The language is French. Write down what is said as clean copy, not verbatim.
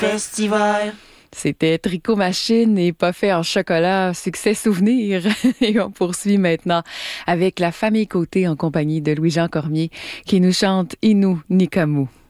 festival. C'était Tricot Machine et Pas fait en chocolat, succès souvenir. Et on poursuit maintenant avec la famille Côté en compagnie de Louis-Jean Cormier qui nous chante Inou Nikamu.